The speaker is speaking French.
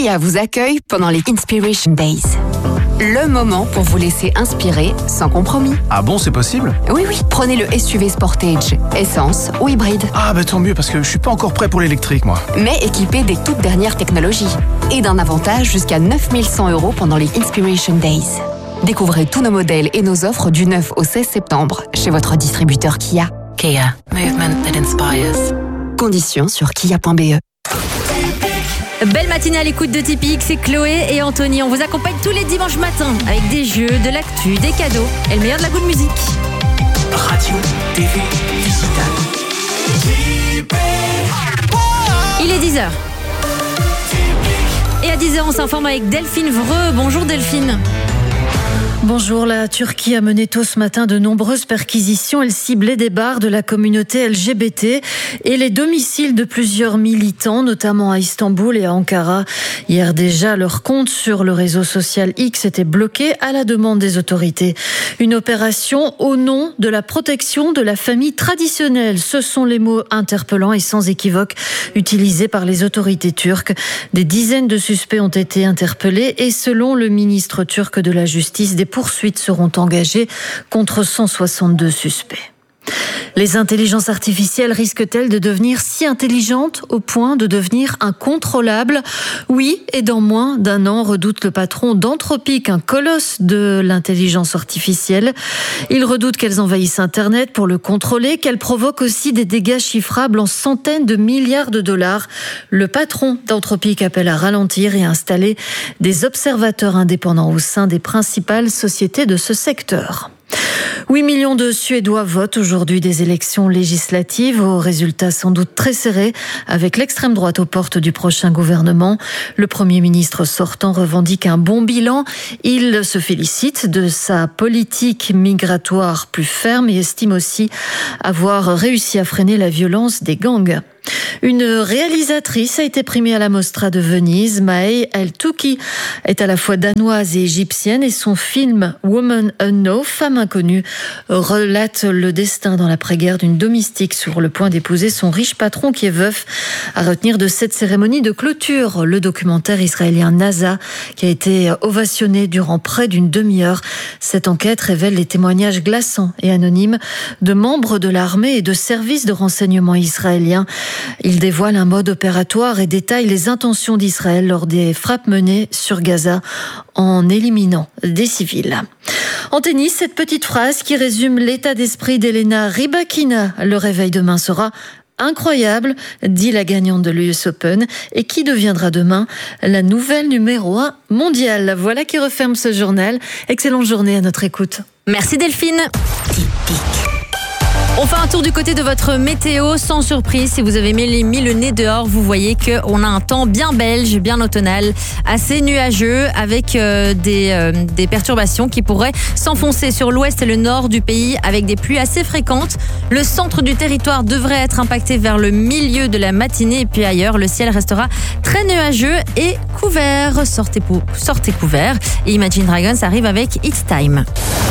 Kia vous accueille pendant les Inspiration Days. Le moment pour vous laisser inspirer sans compromis. Ah bon, c'est possible ? Oui, prenez le SUV Sportage, essence ou hybride. Ah bah tant mieux, parce que je suis pas encore prêt pour l'électrique, moi. Mais équipé des toutes dernières technologies. Et d'un avantage jusqu'à 9 100 € pendant les Inspiration Days. Découvrez tous nos modèles et nos offres du 9 au 16 septembre chez votre distributeur Kia. Kia, movement that inspires. Conditions sur kia.be. Belle matinée à l'écoute de Typique, c'est Chloé et Anthony. On vous accompagne tous les dimanches matins avec des jeux, de l'actu, des cadeaux et le meilleur de la good musique. Radio, TV, digital. Il est 10h. Et à 10h, on s'informe avec Delphine Vreux. Bonjour Delphine. Bonjour, la Turquie a mené tôt ce matin de nombreuses perquisitions. Elle ciblait des bars de la communauté LGBT et les domiciles de plusieurs militants, notamment à Istanbul et à Ankara. Hier déjà, leur compte sur le réseau social X était bloqué à la demande des autorités. Une opération au nom de la protection de la famille traditionnelle. Ce sont les mots interpellants et sans équivoque utilisés par les autorités turques. Des dizaines de suspects ont été interpellés et selon le ministre turc de la Justice, des poursuites seront engagées contre 162 suspects. Les intelligences artificielles risquent-elles de devenir si intelligentes au point de devenir incontrôlables ? Oui, et dans moins d'un an, redoute le patron d'Anthropic, un colosse de l'intelligence artificielle. Il redoute qu'elles envahissent Internet pour le contrôler, qu'elles provoquent aussi des dégâts chiffrables en centaines de milliards de dollars. Le patron d'Anthropic appelle à ralentir et à installer des observateurs indépendants au sein des principales sociétés de ce secteur. 8 millions de Suédois votent aujourd'hui des élections législatives, aux résultats sans doute très serrés, avec l'extrême droite aux portes du prochain gouvernement. Le Premier ministre sortant revendique un bon bilan. Il se félicite de sa politique migratoire plus ferme et estime aussi avoir réussi à freiner la violence des gangs. Une réalisatrice a été primée à la Mostra de Venise. Maë El-Touki est à la fois danoise et égyptienne et son film Woman Unknown, Femme inconnue, relate le destin dans l'après-guerre d'une domestique sur le point d'épouser son riche patron qui est veuf. À retenir de cette cérémonie de clôture, le documentaire israélien NASA qui a été ovationné durant près d'une demi-heure. Cette enquête révèle les témoignages glaçants et anonymes de membres de l'armée et de services de renseignement israéliens. Il dévoile un mode opératoire et détaille les intentions d'Israël lors des frappes menées sur Gaza en éliminant des civils. En tennis, cette petite phrase qui résume l'état d'esprit d'Elena Rybakina. Le réveil demain sera incroyable, dit la gagnante de l'US Open, et qui deviendra demain la nouvelle numéro 1 mondiale. Voilà qui referme ce journal. Excellente journée à notre écoute. Merci Delphine. On fait un tour du côté de votre météo, sans surprise. Si vous avez mis le nez dehors, vous voyez qu'on a un temps bien belge, bien automnal, assez nuageux, avec des perturbations qui pourraient s'enfoncer sur l'ouest et le nord du pays, avec des pluies assez fréquentes. Le centre du territoire devrait être impacté vers le milieu de la matinée, et puis ailleurs, le ciel restera très nuageux et couvert. Sortez couverts. Et Imagine Dragons arrive avec It's Time.